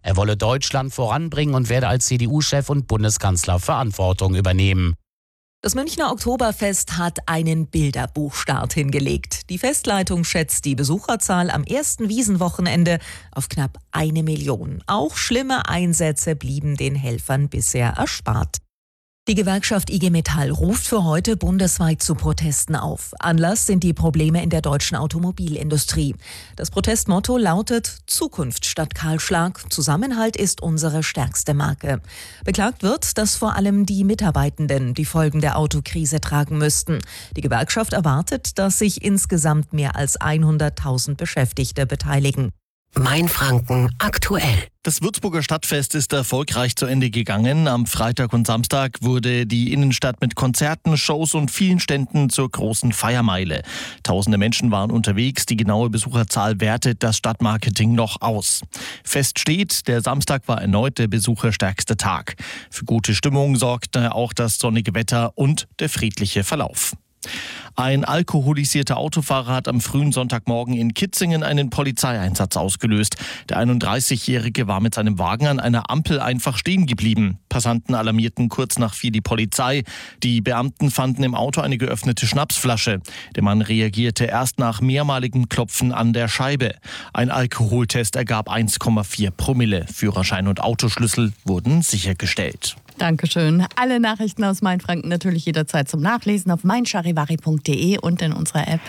Er wolle Deutschland voranbringen und werde als CDU-Chef und Bundeskanzler Verantwortung übernehmen. Das Münchner Oktoberfest hat einen Bilderbuchstart hingelegt. Die Festleitung schätzt die Besucherzahl am ersten Wiesenwochenende auf knapp 1 Million. Auch schlimme Einsätze blieben den Helfern bisher erspart. Die Gewerkschaft IG Metall ruft für heute bundesweit zu Protesten auf. Anlass sind die Probleme in der deutschen Automobilindustrie. Das Protestmotto lautet Zukunft statt Kahlschlag. Zusammenhalt ist unsere stärkste Marke. Beklagt wird, dass vor allem die Mitarbeitenden die Folgen der Autokrise tragen müssten. Die Gewerkschaft erwartet, dass sich insgesamt mehr als 100.000 Beschäftigte beteiligen. Mainfranken aktuell. Das Würzburger Stadtfest ist erfolgreich zu Ende gegangen. Am Freitag und Samstag wurde die Innenstadt mit Konzerten, Shows und vielen Ständen zur großen Feiermeile. Tausende Menschen waren unterwegs. Die genaue Besucherzahl wertet das Stadtmarketing noch aus. Fest steht, der Samstag war erneut der besucherstärkste Tag. Für gute Stimmung sorgte auch das sonnige Wetter und der friedliche Verlauf. Ein alkoholisierter Autofahrer hat am frühen Sonntagmorgen in Kitzingen einen Polizeieinsatz ausgelöst. Der 31-Jährige war mit seinem Wagen an einer Ampel einfach stehen geblieben. Passanten alarmierten kurz nach 4 die Polizei. Die Beamten fanden im Auto eine geöffnete Schnapsflasche. Der Mann reagierte erst nach mehrmaligem Klopfen an der Scheibe. Ein Alkoholtest ergab 1,4 Promille. Führerschein und Autoschlüssel wurden sichergestellt. Dankeschön. Alle Nachrichten aus Mainfranken natürlich jederzeit zum Nachlesen auf meincharivari.de und in unserer App.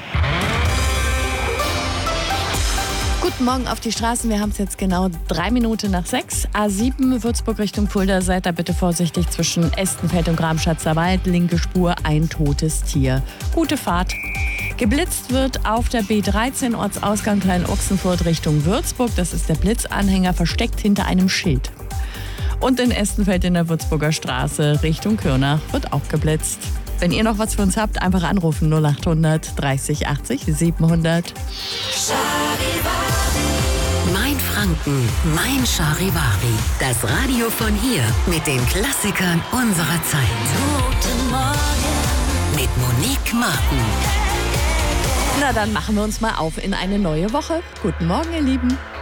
Guten Morgen auf die Straßen. Wir haben es jetzt genau 3 Minuten nach 6. A7 Würzburg Richtung Fulda. Seid da bitte vorsichtig zwischen Estenfeld und Gramschatzer Wald. Linke Spur, ein totes Tier. Gute Fahrt. Geblitzt wird auf der B13 Ortsausgang Klein-Ochsenfurt Richtung Würzburg. Das ist der Blitzanhänger versteckt hinter einem Schild. Und in Estenfeld in der Würzburger Straße Richtung Kürnach wird auch geblitzt. Wenn ihr noch was für uns habt, einfach anrufen 0800 30 80 700. Mainfranken, Mein Charivari. Das Radio von hier mit den Klassikern unserer Zeit. Guten Morgen mit Monique Martin. Na, dann machen wir uns mal auf in eine neue Woche. Guten Morgen, ihr Lieben.